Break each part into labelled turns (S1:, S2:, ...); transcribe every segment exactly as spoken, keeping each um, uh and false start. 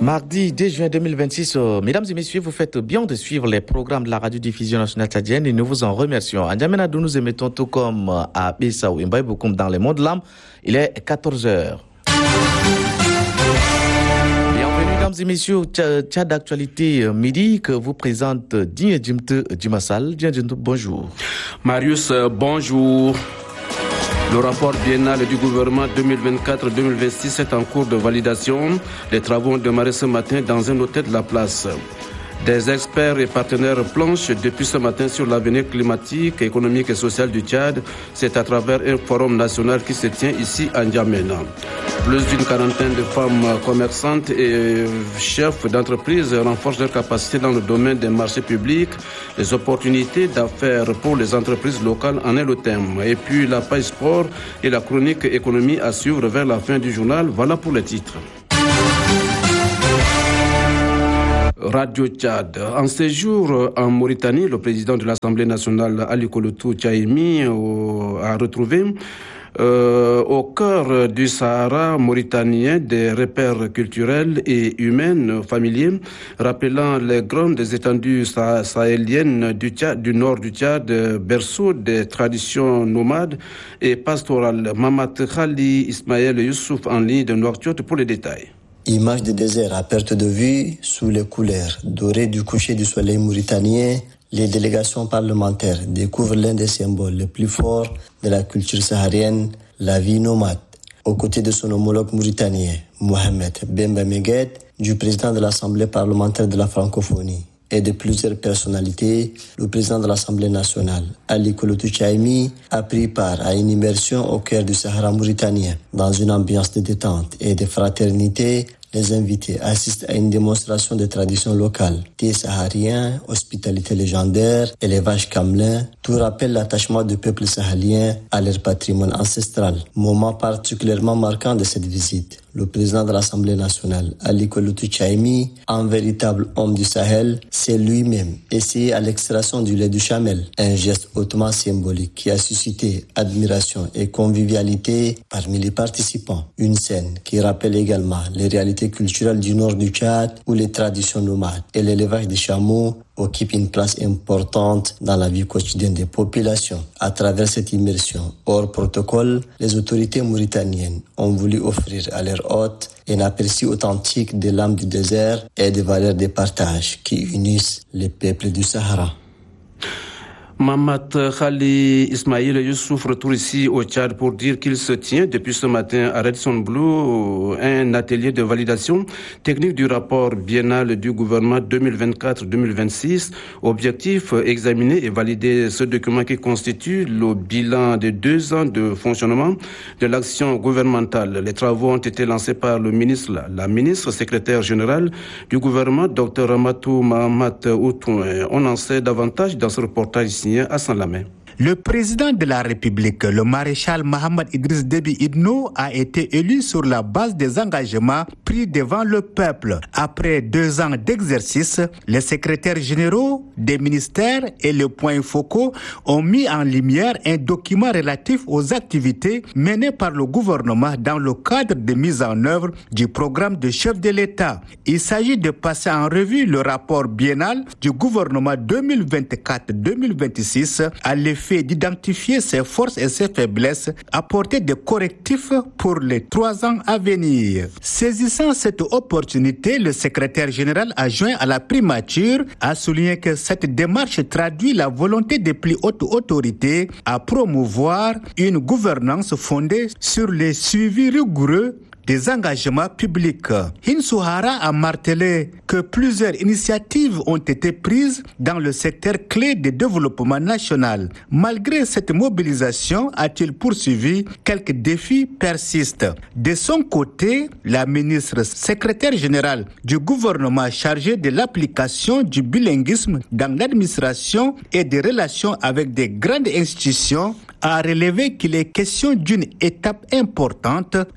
S1: Mardi deux juin deux mille vingt-six, euh, mesdames et messieurs, vous faites bien de suivre les programmes de la radiodiffusion nationale tchadienne et nous vous en remercions. En Djamenadou, nous émettons tout comme à Bissau et Mbaïboukoum dans les mondes de l'âme. Il est quatorze heures. Bienvenue, mesdames et messieurs, au Tchad d'actualité midi que vous présente Digne Djimte Djimassal. Digne Djimte, bonjour.
S2: Marius, bonjour. Le rapport biennal du gouvernement deux mille vingt-quatre deux mille vingt-six est en cours de validation. Les travaux ont démarré ce matin dans un hôtel de la place. Des experts et partenaires planchent depuis ce matin sur l'avenir climatique, économique et social du Tchad. C'est à travers un forum national qui se tient ici à N'Djamena. Plus d'une quarantaine de femmes commerçantes et chefs d'entreprise renforcent leurs capacités dans le domaine des marchés publics. Les opportunités d'affaires pour les entreprises locales en est le thème. Et puis la page sport et la chronique économie à suivre vers la fin du journal. Voilà pour les titres. Radio Tchad. En séjour en Mauritanie, le président de l'Assemblée nationale, Ali Kolotou Tchaimi, a retrouvé euh, au cœur du Sahara mauritanien des repères culturels et humains familiers, rappelant les grandes étendues sah- sahéliennes du, Tchad, du nord du Tchad, berceau des traditions nomades et pastorales. Mamat Khali Ismaël Youssouf en ligne de Nouakchott pour les détails.
S3: Image de désert à perte de vue sous les couleurs dorées du coucher du soleil mauritanien, les délégations parlementaires découvrent l'un des symboles les plus forts de la culture saharienne, la vie nomade. Aux côtés de son homologue mauritanien, Mohamed Bemba Megued, du président de l'Assemblée parlementaire de la francophonie et de plusieurs personnalités, le président de l'Assemblée nationale, Ali Kolotou Tchaimi, a pris part à une immersion au cœur du Sahara mauritanien. Dans une ambiance de détente et de fraternité, les invités assistent à une démonstration de traditions locales. Thé saharien, hospitalité légendaire, élevage camelin, tout rappelle l'attachement du peuple sahalien à leur patrimoine ancestral. Moment particulièrement marquant de cette visite. Le président de l'Assemblée nationale, Ali Kolotou Tchaimi, un véritable homme du Sahel, s'est lui-même essayé à l'extraction du lait du chamel, un geste hautement symbolique qui a suscité admiration et convivialité parmi les participants. Une scène qui rappelle également les réalités culturelles du nord du Tchad où les traditions nomades et l'élevage des chameaux occupent une place importante dans la vie quotidienne des populations. À travers cette immersion hors protocole, les autorités mauritaniennes ont voulu offrir à leurs hôtes un aperçu authentique de l'âme du désert et des valeurs de partage qui unissent les peuples du Sahara.
S2: Mamat Khali Ismaël Youssouf retourne ici au Tchad pour dire qu'il se tient depuis ce matin à Redson Blue un atelier de validation technique du rapport biennal du gouvernement deux mille vingt-quatre deux mille vingt-six. Objectif, examiner et valider ce document qui constitue le bilan de deux ans de fonctionnement de l'action gouvernementale. Les travaux ont été lancés par le ministre, la ministre secrétaire générale du gouvernement, Dr Ramatou Mahamat Outoun. On en sait davantage dans ce reportage ici.
S4: Le président de la République, le maréchal Mohamed Idriss Déby Itno, a été élu sur la base des engagements pris devant le peuple. Après deux ans d'exercice, les secrétaires généraux des ministères et les points focaux ont mis en lumière un document relatif aux activités menées par le gouvernement dans le cadre de mise en œuvre du programme de chef de l'État. Il s'agit de passer en revue le rapport biennal du gouvernement deux mille vingt-quatre deux mille vingt-six à l'effet d'identifier ses forces et ses faiblesses, apporter des correctifs pour les trois ans à venir. Saisissant cette opportunité, le secrétaire général adjoint à la primature a souligné que cette démarche traduit la volonté des plus hautes autorités à promouvoir une gouvernance fondée sur les suivis rigoureux des engagements publics. Hinsouhara a martelé que plusieurs initiatives ont été prises dans le secteur clé de développement national. Malgré cette mobilisation, a-t-il poursuivi, quelques défis persistent. De son côté, la ministre secrétaire générale du gouvernement chargée de l'application du bilinguisme dans l'administration et des relations avec des grandes institutions a relevé qu'il est question d'une étape importante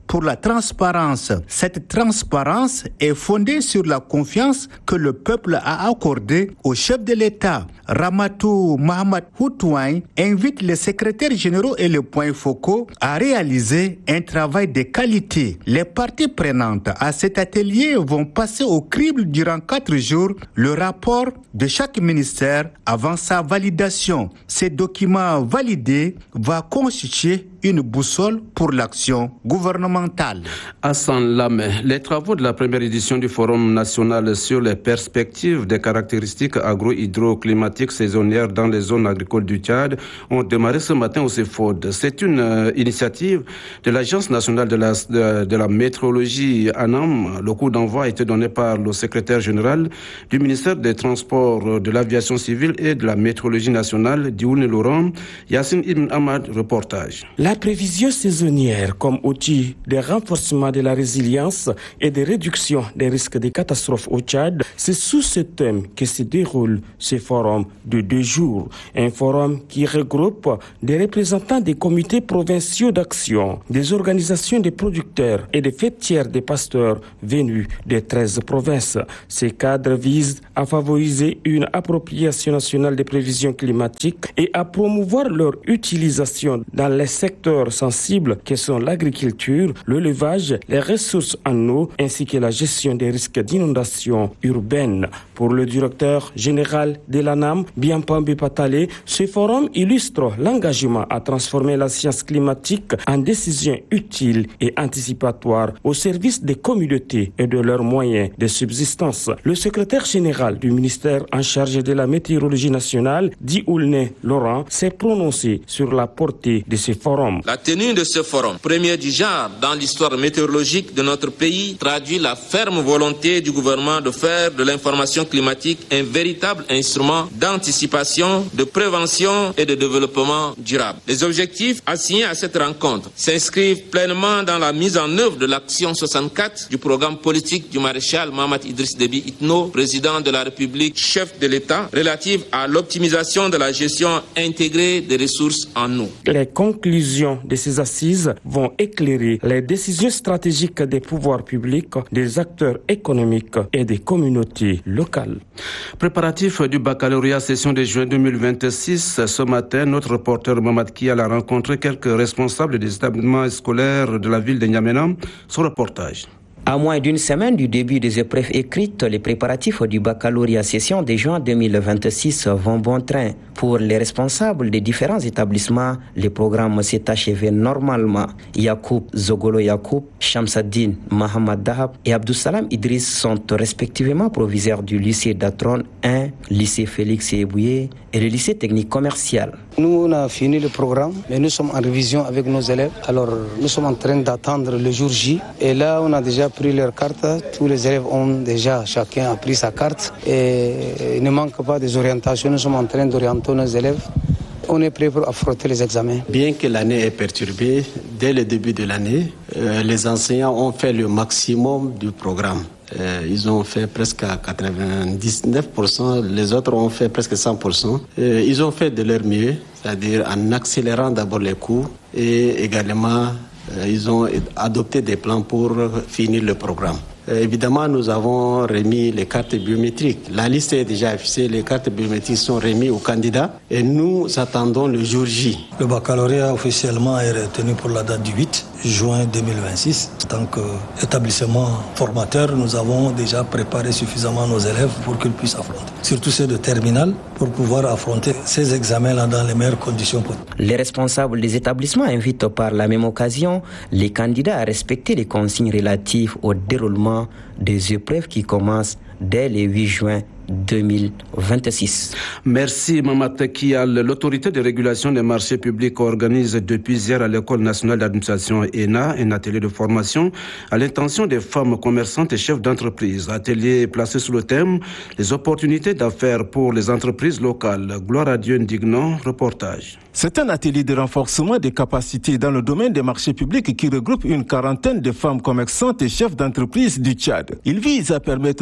S4: pour la transparence. Cette transparence est fondée sur la confiance que le peuple a accordée au chef de l'État. Ramatou Mohamed Houtouain invite les secrétaires généraux et les points focaux à réaliser un travail de qualité. Les parties prenantes à cet atelier vont passer au crible durant quatre jours le rapport de chaque ministère avant sa validation. Ces documents validés vont constituer une boussole pour l'action gouvernementale.
S2: Hassan Lamé, les travaux de la première édition du Forum national sur les perspectives des caractéristiques agro-hydroclimatiques saisonnières dans les zones agricoles du Tchad ont démarré ce matin au CEFOD. C'est une euh, initiative de l'Agence nationale de la, de, de la météorologie ANAM. Le coup d'envoi a été donné par le secrétaire général du ministère des Transports, de l'Aviation civile et de la météorologie nationale, Dioune Laurent. Yassine Ibn Ahmad, reportage.
S5: La prévision saisonnière comme outil de renforcement de la résilience et de réduction des risques de catastrophes au Tchad, c'est sous ce thème que se déroule ce forum de deux jours. Un forum qui regroupe des représentants des comités provinciaux d'action, des organisations de producteurs et des fêtières des pasteurs venus des treize provinces. Ces cadres visent à favoriser une appropriation nationale des prévisions climatiques et à promouvoir leur utilisation dans les secteurs sensibles que sont l'agriculture, l'élevage, les ressources en eau ainsi que la gestion des risques d'inondation urbaine. Pour le directeur général de l'ANAM, Biampambi Patale, ce forum illustre l'engagement à transformer la science climatique en décisions utiles et anticipatoires au service des communautés et de leurs moyens de subsistance. Le secrétaire général du ministère en charge de la météorologie nationale, Dioune Laurent, s'est prononcé sur la portée de ce forum.
S6: La tenue de ce forum, premier du genre dans l'histoire météorologique de notre pays, traduit la ferme volonté du gouvernement de faire de l'information climatique un véritable instrument d'anticipation, de prévention et de développement durable. Les objectifs assignés à cette rencontre s'inscrivent pleinement dans la mise en œuvre de l'action soixante-quatre du programme politique du maréchal Mohamed Idriss Déby Itno, président de la République, chef de l'État, relative à l'optimisation de la gestion intégrée des ressources en eau.
S5: Les conclusions de ces assises vont éclairer les décisions stratégiques des pouvoirs publics, des acteurs économiques et des communautés locales.
S2: Préparatif du baccalauréat session de juin deux mille vingt-six. Ce matin, notre reporter Mamad Kial a rencontré quelques responsables des établissements scolaires de la ville de N'Djamena. Son reportage.
S7: À moins d'une semaine du début des épreuves écrites, les préparatifs du baccalauréat session de juin deux mille vingt-six vont bon train. Pour les responsables des différents établissements, le programme s'est achevé normalement. Yacoub Zogolo Yacoub, Shamsaddin Mohamed Dahab et Abdoussalam Idriss sont respectivement proviseurs du lycée d'Atron un, lycée Félix Ebouye et le lycée technique commercial.
S8: Nous, on a fini le programme, mais nous sommes en révision avec nos élèves. Alors, nous sommes en train d'attendre le jour J. Et là, on a déjà pris leur carte. Tous les élèves ont déjà, chacun a pris sa carte. Et il ne manque pas des orientations. Nous sommes en train d'orienter nos élèves. On est prêt pour affronter les examens.
S9: Bien que l'année est perturbée, dès le début de l'année, euh, les enseignants ont fait le maximum du programme. Euh, ils ont fait presque à quatre-vingt-dix-neuf pour cent, les autres ont fait presque cent pour cent. Euh, ils ont fait de leur mieux, c'est-à-dire en accélérant d'abord les cours et également euh, ils ont adopté des plans pour finir le programme. Euh, évidemment, nous avons remis les cartes biométriques. La liste est déjà affichée, les cartes biométriques sont remises aux candidats et nous attendons le jour J.
S10: Le baccalauréat officiellement est retenu pour la date du huit juin deux mille vingt-six. En tant qu'établissement formateur, nous avons déjà préparé suffisamment nos élèves pour qu'ils puissent affronter, surtout ceux de terminale, pour pouvoir affronter ces examens-là dans les meilleures conditions possibles.
S7: Les responsables des établissements invitent par la même occasion les candidats à respecter les consignes relatives au déroulement des épreuves qui commencent dès le huit juin deux mille vingt-six.
S2: Merci Mamad Kial. L'autorité de régulation des marchés publics organise depuis hier à l'École nationale d'administration E N A un atelier de formation à l'intention des femmes commerçantes et chefs d'entreprise. Atelier placé sous le thème les opportunités d'affaires pour les entreprises locales. Gloire à Dieu Indignon, reportage.
S11: C'est un atelier de renforcement des capacités dans le domaine des marchés publics qui regroupe une quarantaine de femmes commerçantes et chefs d'entreprise du Tchad. Il vise à permettre aux participants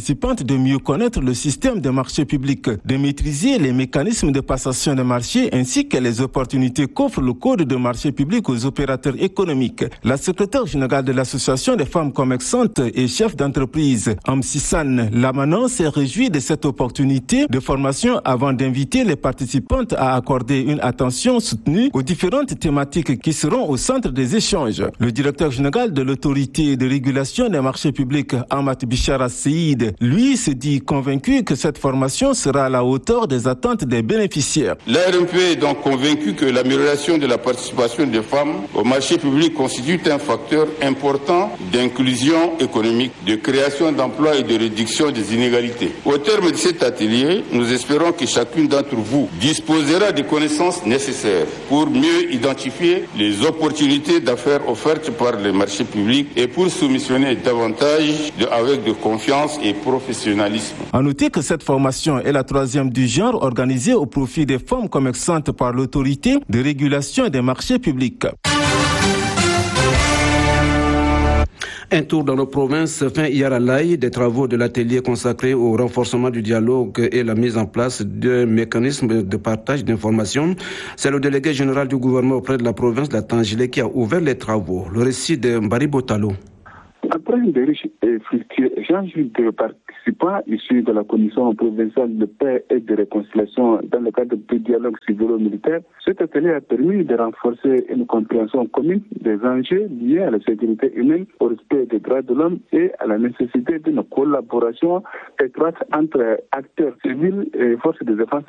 S11: participantes de mieux connaître le système des marchés publics, de maîtriser les mécanismes de passation des marchés ainsi que les opportunités qu'offre le code de marché public aux opérateurs économiques. La secrétaire générale de l'Association des femmes commerçantes et chef d'entreprise, Amsissane Lamanon, s'est réjouie de cette opportunité de formation avant d'inviter les participantes à accorder une attention soutenue aux différentes thématiques qui seront au centre des échanges. Le directeur général de l'autorité de régulation des marchés publics, Ahmad Bichara Seïd, lui se dit convaincu que cette formation sera à la hauteur des attentes des bénéficiaires.
S12: L'A R M P est donc convaincu que l'amélioration de la participation des femmes au marché public constitue un facteur important d'inclusion économique, de création d'emplois et de réduction des inégalités. Au terme de cet atelier, nous espérons que chacune d'entre vous disposera des connaissances nécessaires pour mieux identifier les opportunités d'affaires offertes par les marchés publics et pour soumissionner davantage de, avec de confiance et professionnalisme.
S11: À noter que cette formation est la troisième du genre organisée au profit des femmes commerçantes par l'autorité de régulation des marchés publics.
S2: Un tour dans nos provinces fin hier à l'Aïe, des travaux de l'atelier consacré au renforcement du dialogue et la mise en place d'un mécanisme de partage d'informations. C'est le délégué général du gouvernement auprès de la province de la Tangélé qui a ouvert les travaux. Le récit de Mbari Botalo.
S13: Après une riche et fructueuse échange de participants issus de la commission provinciale de paix et de réconciliation dans le cadre du dialogue civilo-militaire, cet atelier a permis de renforcer une compréhension commune des enjeux liés à la sécurité humaine, au respect des droits de l'homme et à la nécessité d'une collaboration étroite entre acteurs civils et forces de défense